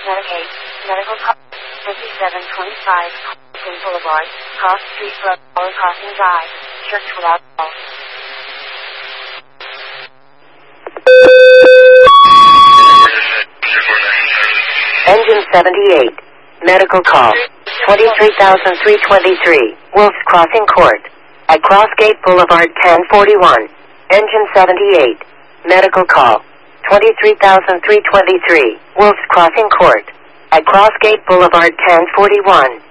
Medicaid, medical call, 5725, Houston Boulevard, Cross Street Road, Crossing Drive, Church without call. Engine 78, medical call, 23,323, Wolf's Crossing Court, at Crossgate Boulevard 1041. Engine 78, medical call, 23,323, Wolf's Crossing Court, at Crossgate Boulevard 1041.